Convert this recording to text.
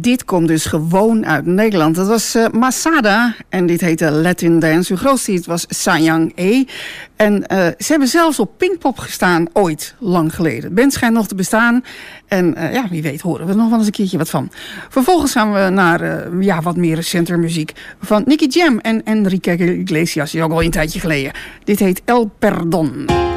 dit komt dus gewoon uit Nederland. Dat was Masada en dit heette Latin Dance. Uw grootste hit was Sayang E. En ze hebben zelfs op Pinkpop gestaan ooit, lang geleden. De band schijnt nog te bestaan. En wie weet horen we er nog wel eens een keertje wat van. Vervolgens gaan we naar wat meer recenter muziek van Nicky Jam en Enrique Iglesias. Die is ook al een tijdje geleden. Dit heet El Perdón.